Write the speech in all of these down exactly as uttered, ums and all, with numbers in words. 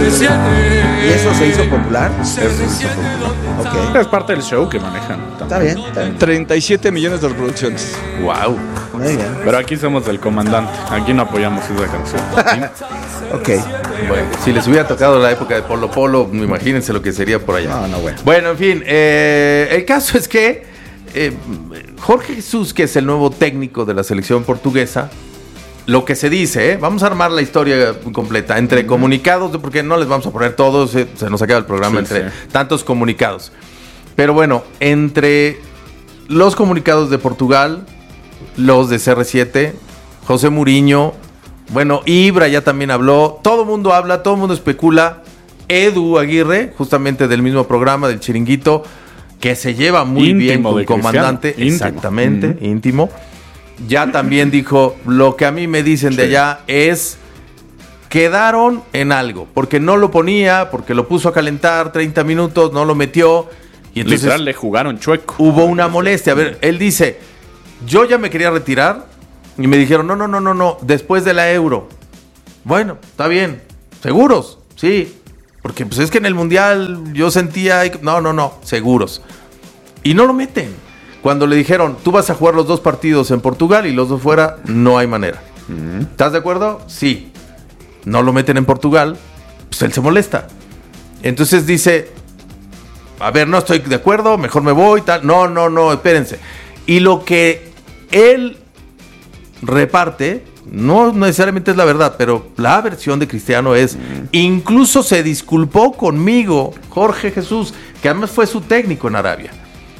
¿Y eso se hizo popular? Eso se hizo popular. Ok. Es parte del show que manejan. Está bien, está bien. treinta y siete millones de reproducciones. Wow. Muy bien. Pero aquí somos del comandante. Aquí no apoyamos esa canción. Ok. Bueno, si les hubiera tocado la época de Polo Polo, imagínense lo que sería por allá. No, no, bueno. Bueno, en fin, eh, el caso es que eh, Jorge Jesús, que es el nuevo técnico de la selección portuguesa, lo que se dice, ¿eh? Vamos a armar la historia completa entre mm. comunicados, porque no les vamos a poner todos, eh, se nos acaba el programa sí, entre sí. tantos comunicados. Pero bueno, entre los comunicados de Portugal, los de C R siete, José Mourinho, bueno, Ibra ya también habló, todo el mundo habla, todo el mundo especula. Edu Aguirre, justamente del mismo programa, del Chiringuito, que se lleva muy íntimo bien con el comandante, íntimo. exactamente, mm-hmm. íntimo. Ya también dijo, lo que a mí me dicen sí. de allá es, quedaron en algo, porque no lo ponía, porque lo puso a calentar treinta minutos, no lo metió, y entonces literal le jugaron chueco. Hubo una molestia. A ver, él dice, yo ya me quería retirar, y me dijeron, no, no, no, no, no, después de la Euro. Bueno, está bien, ¿seguros? Sí, porque pues es que en el Mundial yo sentía, no, no, no, seguros. Y no lo meten. Cuando le dijeron, tú vas a jugar los dos partidos en Portugal y los dos fuera, no hay manera. Uh-huh. ¿Estás de acuerdo? Sí. No lo meten en Portugal, pues él se molesta. Entonces dice, a ver, no estoy de acuerdo, mejor me voy, tal. No, no, no, espérense. Y lo que él reparte, no necesariamente es la verdad, pero la versión de Cristiano es, uh-huh. incluso se disculpó conmigo, Jorge Jesús, que además fue su técnico en Arabia.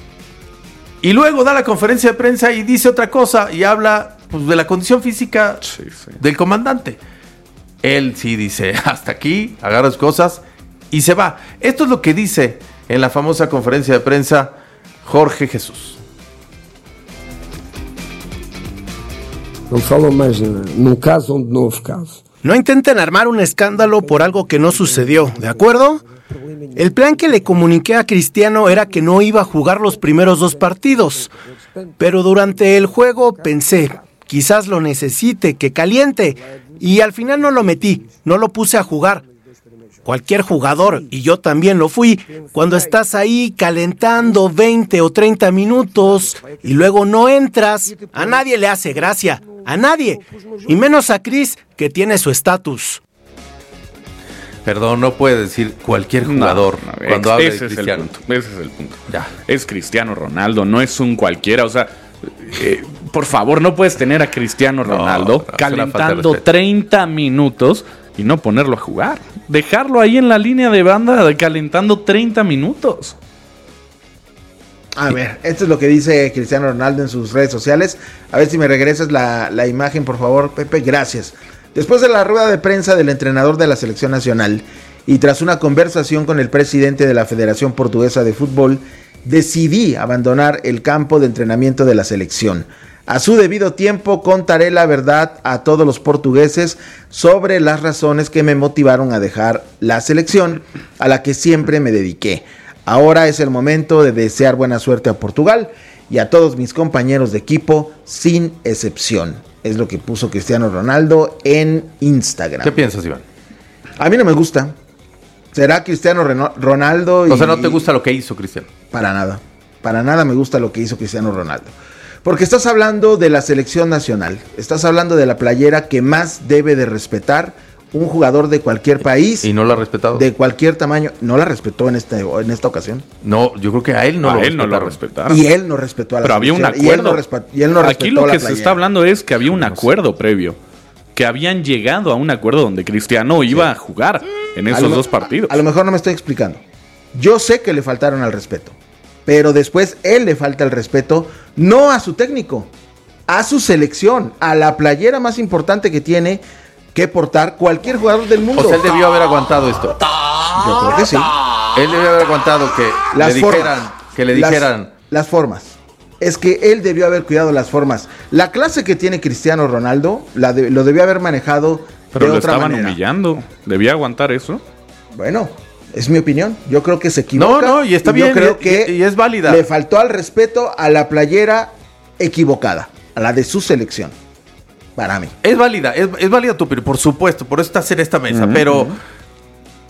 Y luego da la conferencia de prensa y dice otra cosa y habla pues, de la condición física sí, sí. del comandante. Él sí dice, hasta aquí, agarra sus cosas y se va. Esto es lo que dice en la famosa conferencia de prensa Jorge Jesús. No falo más num caso onde no houve caso. No intenten armar un escándalo por algo que no sucedió, ¿de acuerdo? El plan que le comuniqué a Cristiano era que no iba a jugar los primeros dos partidos, pero durante el juego pensé, quizás lo necesite, que caliente, y al final no lo metí, no lo puse a jugar. Cualquier jugador, y yo también lo fui, cuando estás ahí calentando veinte o treinta minutos y luego no entras, a nadie le hace gracia, a nadie, y menos a Cris, que tiene su estatus. Perdón, no puede decir cualquier jugador no, no, cuando habla de Cristiano. Es el punto, ese es el punto. Ya. Es Cristiano Ronaldo, no es un cualquiera. O sea, eh, por favor, no puedes tener a Cristiano Ronaldo no, no, calentando treinta minutos y no ponerlo a jugar. Dejarlo ahí en la línea de banda calentando treinta minutos. A ver, esto es lo que dice Cristiano Ronaldo en sus redes sociales. A ver si me regresas la, la imagen, por favor, Pepe. Gracias. Después de la rueda de prensa del entrenador de la selección nacional y tras una conversación con el presidente de la Federación Portuguesa de Fútbol, decidí abandonar el campo de entrenamiento de la selección. A su debido tiempo contaré la verdad a todos los portugueses sobre las razones que me motivaron a dejar la selección a la que siempre me dediqué. Ahora es el momento de desear buena suerte a Portugal y a todos mis compañeros de equipo sin excepción. Es lo que puso Cristiano Ronaldo en Instagram. ¿Qué piensas, Iván? A mí no me gusta. ¿Será Cristiano Reno- Ronaldo? Y... O sea, ¿no te gusta lo que hizo Cristiano? Para nada. Para nada me gusta lo que hizo Cristiano Ronaldo. Porque estás hablando de la selección nacional. Estás hablando de la playera que más debe de respetar un jugador de cualquier país. ¿Y no lo ha respetado? De cualquier tamaño. No la respetó en esta, en esta ocasión. No, yo creo que a él no, a lo, él no lo respetaron. Y él no respetó a la Pero selección. había un acuerdo. Y él no, resp- y él no respetó Aquí lo que la se playera. está hablando es que había un acuerdo previo. Que habían llegado a un acuerdo donde Cristiano iba sí. a jugar en esos lo, dos partidos. A, a lo mejor no me estoy explicando. Yo sé que le faltaron al respeto. Pero después él le falta el respeto, no a su técnico, a su selección, a la playera más importante que tiene que portar cualquier jugador del mundo. O sea, él debió haber aguantado esto. Yo creo que sí. Él debió haber aguantado que las le formas, dijeran, que le dijeran. Las, las formas. Es que él debió haber cuidado las formas. La clase que tiene Cristiano Ronaldo la de, lo debió haber manejado Pero de lo otra estaban manera. humillando. ¿Debía aguantar eso? Bueno, es mi opinión. Yo creo que se equivoca. No, no, y está y bien. Yo creo y, que y, y es válida. Le faltó al respeto a la playera equivocada, a la de su selección. Para mí. Es válida, es, es válida tu opinión, por supuesto, por eso estás en esta mesa, uh-huh. pero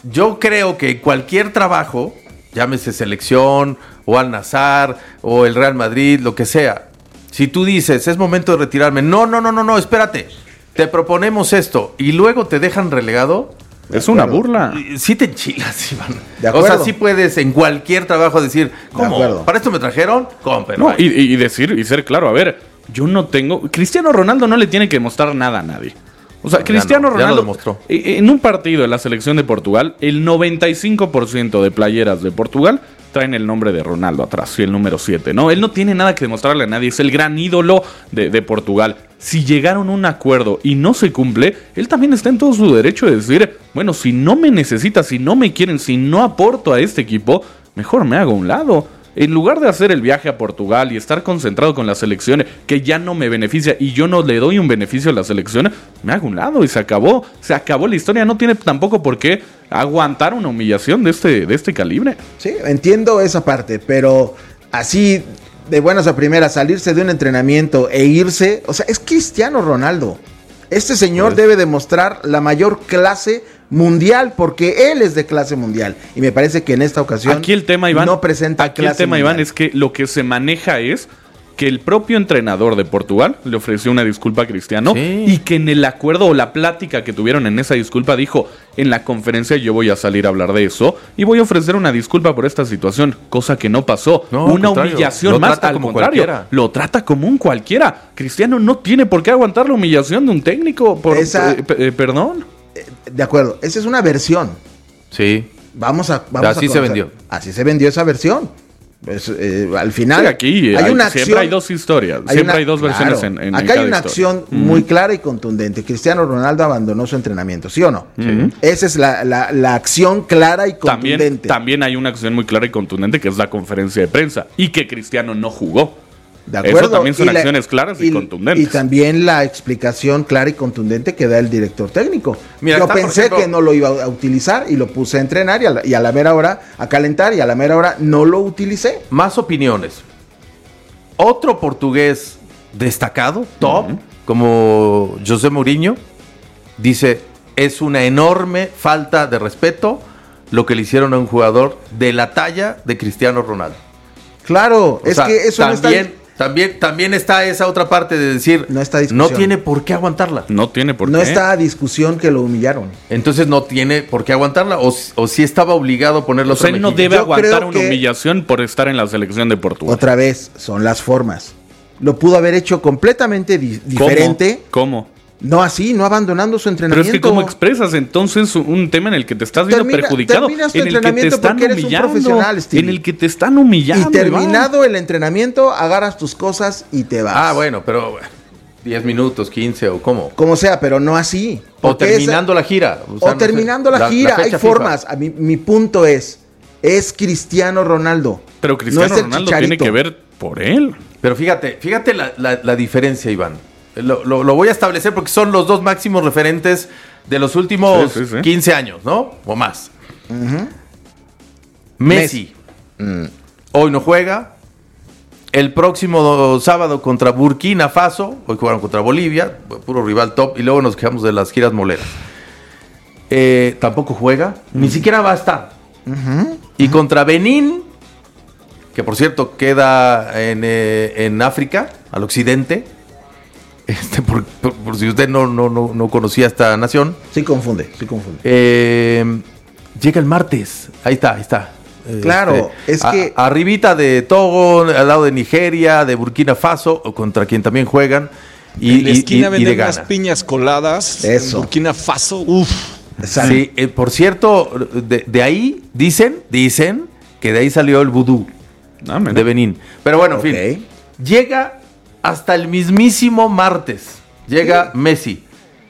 yo creo que cualquier trabajo, llámese selección, o Al Nassr, o el Real Madrid, lo que sea, si tú dices, es momento de retirarme, no, no, no, no, no, espérate, te proponemos esto, y luego te dejan relegado... Es una burla. Sí te enchilas, Iván. De o sea, sí puedes en cualquier trabajo decir, ¿cómo? ¿Para esto me trajeron? ¿Cómo? Pero no, y, y decir y ser claro, a ver, yo no tengo... Cristiano Ronaldo no le tiene que mostrar nada a nadie. O sea, ya Cristiano no, ya Ronaldo... lo demostró. En un partido de la selección de Portugal, el noventa y cinco por ciento de playeras de Portugal traen el nombre de Ronaldo atrás, y el número siete, ¿no? Él no tiene nada que demostrarle a nadie, es el gran ídolo de, de Portugal. Si llegaron a un acuerdo y no se cumple, él también está en todo su derecho de decir, bueno, si no me necesitan, si no me quieren, si no aporto a este equipo, mejor me hago a un lado. En lugar de hacer el viaje a Portugal y estar concentrado con la selección, que ya no me beneficia y yo no le doy un beneficio a la selección, me hago a un lado y se acabó. Se acabó la historia, no tiene tampoco por qué aguantar una humillación de este, de este calibre. Sí, entiendo esa parte, pero así de buenas a primeras, salirse de un entrenamiento e irse, o sea, es Cristiano Ronaldo. Este señor pues, debe demostrar la mayor clase mundial, porque él es de clase mundial. Y me parece que en esta ocasión aquí el tema, Iván, no presenta aquí clase el tema, mundial. Iván, es que lo que se maneja es que el propio entrenador de Portugal le ofreció una disculpa a Cristiano, sí, y que en el acuerdo o la plática que tuvieron en esa disculpa dijo, en la conferencia yo voy a salir a hablar de eso y voy a ofrecer una disculpa por esta situación, cosa que no pasó. No, una humillación lo más, al como contrario, cualquiera. Lo trata como un cualquiera. Cristiano no tiene por qué aguantar la humillación de un técnico, por, esa, eh, eh, perdón. De acuerdo, esa es una versión. Sí. Vamos a... Vamos así a se vendió. Así se vendió esa versión. Pues, eh, al final, sí, aquí hay hay, una siempre acción, hay dos historias, hay siempre una, hay dos versiones claro, en, en acá en cada hay una historia. acción mm. muy clara y contundente. Cristiano Ronaldo abandonó su entrenamiento, ¿sí o no? Mm. Esa es la, la, la acción clara y contundente. También, también hay una acción muy clara y contundente que es la conferencia de prensa y que Cristiano no jugó. De acuerdo. Eso también son y acciones la, claras y, y contundentes. Y también la explicación clara y contundente que da el director técnico. Mira, Yo está, pensé ejemplo, que no lo iba a utilizar y lo puse a entrenar y a, la, y a la mera hora a calentar y a la mera hora no lo utilicé. Más opiniones. Otro portugués destacado, top, uh-huh, como José Mourinho, dice, es una enorme falta de respeto lo que le hicieron a un jugador de la talla de Cristiano Ronaldo. Claro, o es sea, que eso también, no está... También, también está esa otra parte de decir, no, está no tiene por qué aguantarla. No tiene por no qué. No está a discusión que lo humillaron. Entonces no tiene por qué aguantarla, o, o si estaba obligado a ponerlo. O sea, él no debe Yo aguantar una humillación por estar en la selección de Portugal. Otra vez, son las formas. Lo pudo haber hecho completamente di- diferente. ¿Cómo? ¿Cómo? No así, no abandonando su entrenamiento. Pero es que ¿cómo expresas entonces un tema en el que te estás viendo Termina, perjudicado? En el que te están humillando. En el que te están humillando. Y terminado Iván. el entrenamiento, agarras tus cosas y te vas. Ah, bueno, pero diez minutos, quince o cómo. Como sea, pero no así. O terminando esa, la gira. O, sea, o no terminando sé, la gira, la, la hay formas. A mí, mi punto es, es Cristiano Ronaldo. Pero Cristiano no Ronaldo tiene que ver por él. Pero fíjate, fíjate la, la, la diferencia, Iván. Lo, lo, lo voy a establecer porque son los dos máximos referentes de los últimos sí, sí, sí. quince años, ¿no? O más. Uh-huh. Messi. Messi. Mm. Hoy no juega. El próximo sábado contra Burkina Faso. Hoy jugaron contra Bolivia. Puro rival top. Y luego nos quejamos de las giras moleras. Eh, tampoco juega. Uh-huh. Ni siquiera va a estar. Uh-huh. Y uh-huh. contra Benín, que por cierto queda en, eh, en África, al occidente. Este, por, por, por si usted no, no, no, no conocía esta nación. Sí confunde, sí confunde. Eh, llega el martes. Ahí está, ahí está. Claro, este, es que... A, arribita de Togo, al lado de Nigeria, de Burkina Faso, contra quien también juegan. Y, en la esquina y, venden y de unas piñas coladas. Eso. En Burkina Faso, uff. Sí, eh, por cierto, de, de ahí dicen, dicen que de ahí salió el vudú ah, de Benín. Pero bueno, en okay. fin. Llega... Hasta el mismísimo martes llega ¿Sí? Messi.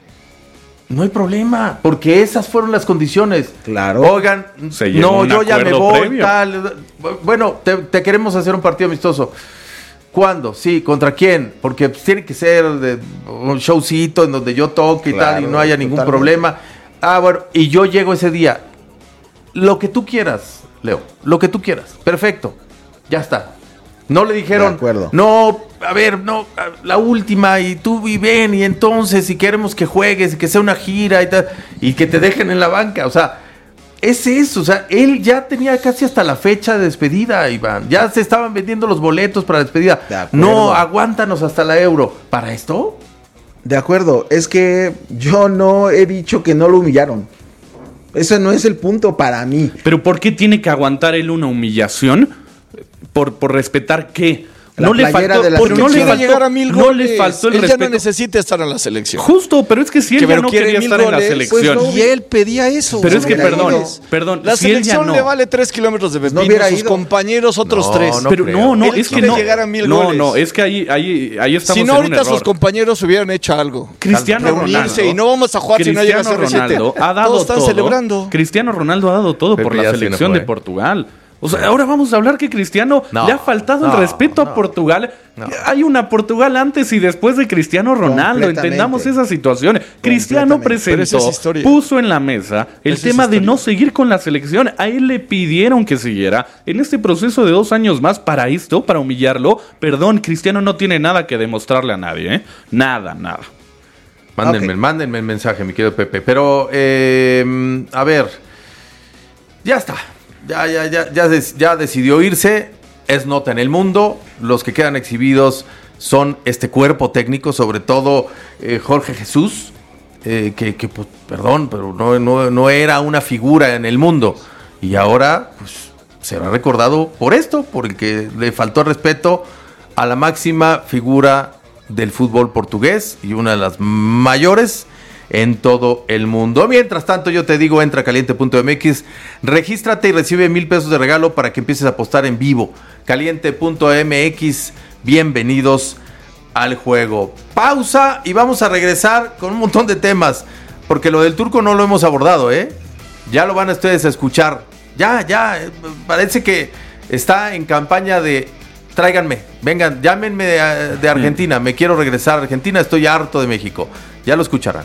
No hay problema, porque esas fueron las condiciones. Claro. Oigan, no, yo ya me voy, previo. tal. Bueno, te, te queremos hacer un partido amistoso. ¿Cuándo? Sí, ¿contra quién? Porque pues, tiene que ser de, un showcito en donde yo toque claro, y tal, y no haya ningún totalmente. problema. Ah, bueno, y yo llego ese día. Lo que tú quieras, Leo, lo que tú quieras. Perfecto, ya está. No le dijeron, no, a ver, no, la última, y tú y ven, y entonces, si queremos que juegues, y que sea una gira, y tal, y que te dejen en la banca. O sea, es eso, o sea, él ya tenía casi hasta la fecha de despedida, Iván. Ya se estaban vendiendo los boletos para la despedida. No, aguántanos hasta la Euro. ¿Para esto? De acuerdo, es que yo no he dicho que no lo humillaron. Ese no es el punto para mí. Pero ¿por qué tiene que aguantar él una humillación? ¿Por, por respetar qué? La no le faltó, de porque no quiere le faltó, llegar a mil no goles. le faltó el él respeto. ya no necesita estar en la selección. Justo, pero es que si él que ya no quería estar goles, en la selección. Pues no, y él pedía eso. Pero es que, perdón, ido. perdón. La si él ya selección no. le vale tres kilómetros de pepino, no hubiera sus ido. compañeros otros No, tres. no pero creo. no, no, Él es que quiere no. llegar a mil no, goles. no, es que ahí, ahí, ahí estamos Si no, en un ahorita error. sus compañeros hubieran hecho algo. Cristiano Reunirse Ronaldo. y no vamos a jugar si no llega a Cristiano C R siete. Ronaldo ha dado Todos están todo. celebrando. Cristiano Ronaldo ha dado todo Pepe por ya la se selección le de fue. Portugal. O sea, ahora vamos a hablar que Cristiano No, le ha faltado no, el respeto no, a Portugal. no. Hay una Portugal antes y después de Cristiano Ronaldo. Completamente. Entendamos esa situación. Cristiano Pero esa presentó, es historia. puso en la mesa el Esa es tema de historia. no seguir con la selección. A él le pidieron que siguiera en este proceso de dos años más para esto, para humillarlo. Perdón, Cristiano no tiene nada que demostrarle a nadie, ¿eh? Nada, nada. Mándenme, Ok. mándenme el mensaje, mi querido Pepe. Pero, eh, a ver, ya está. Ya, ya, ya, ya, des- ya decidió irse. Es nota en el mundo. Los que quedan exhibidos son este cuerpo técnico, sobre todo eh, Jorge Jesús, eh, que, que, pues, perdón, pero no, no, no era una figura en el mundo. Y ahora, pues, será recordado por esto, porque le faltó respeto a la máxima figura del fútbol portugués y una de las mayores en todo el mundo. Mientras tanto, yo te digo, entra a caliente punto m x, regístrate y recibe mil pesos de regalo para que empieces a apostar en vivo. caliente punto m x, bienvenidos al juego. Pausa y vamos a regresar con un montón de temas, porque lo del turco no lo hemos abordado, ¿eh? Ya lo van a ustedes a escuchar. Ya, ya, eh, parece que está en campaña de tráiganme, vengan, llámenme de, de Argentina, me quiero regresar a Argentina, estoy harto de México. Ya lo escucharán.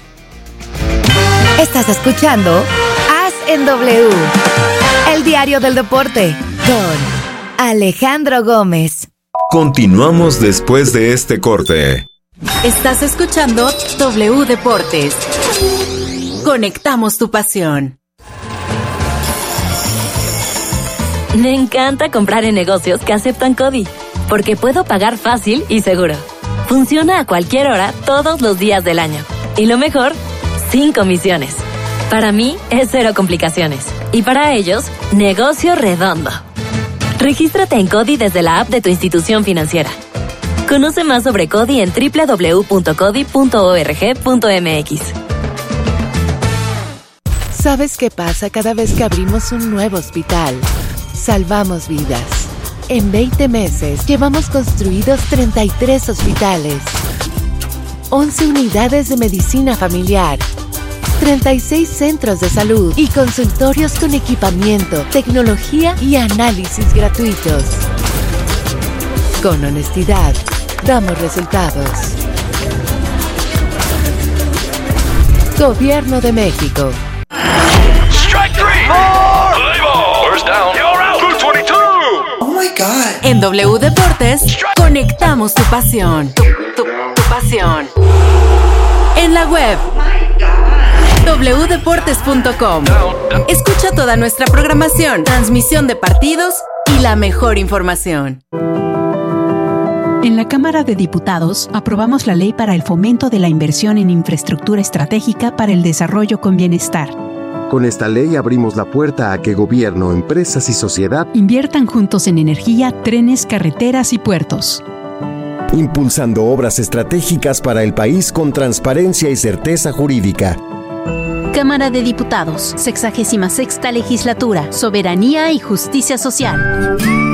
Estás escuchando As en W, el diario del deporte, con Alejandro Gómez. Continuamos después de este corte. Estás escuchando W Deportes. Conectamos tu pasión. Me encanta comprar en negocios que aceptan CODI, porque puedo pagar fácil y seguro. Funciona a cualquier hora, todos los días del año. Y lo mejor, sin comisiones. Para mí, es cero complicaciones. Y para ellos, negocio redondo. Regístrate en CODI desde la app de tu institución financiera. Conoce más sobre CODI en doble u doble u doble u punto codi punto org punto m x. ¿Sabes qué pasa cada vez que abrimos un nuevo hospital? Salvamos vidas. En veinte meses llevamos construidos treinta y tres hospitales, once unidades de medicina familiar, treinta y seis centros de salud y consultorios con equipamiento, tecnología y análisis gratuitos. Con honestidad, damos resultados. Gobierno de México. En W Deportes, conectamos tu pasión. Tu, tu- tu pasión. En la web doble u deportes punto com. Escucha toda nuestra programación, transmisión de partidos y la mejor información. En la Cámara de Diputados aprobamos la Ley para el Fomento de la Inversión en Infraestructura Estratégica para el Desarrollo con Bienestar. Con esta ley abrimos la puerta a que gobierno, empresas y sociedad Inviertan juntos en energía, trenes, carreteras y puertos. impulsando obras estratégicas para el país con transparencia y certeza jurídica. Cámara de Diputados, sexagésima sexta legislatura, Soberanía y Justicia Social.